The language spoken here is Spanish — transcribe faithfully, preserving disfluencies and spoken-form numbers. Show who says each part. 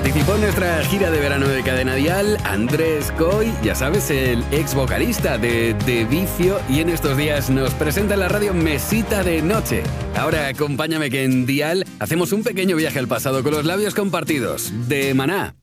Speaker 1: Participó en nuestra gira de verano de Cadena Dial Andrés Coy, ya sabes, el ex vocalista de De Vicio, y en estos días nos presenta en la radio Mesita de Noche. Ahora acompáñame que en Dial hacemos un pequeño viaje al pasado con Los labios compartidos, de Maná.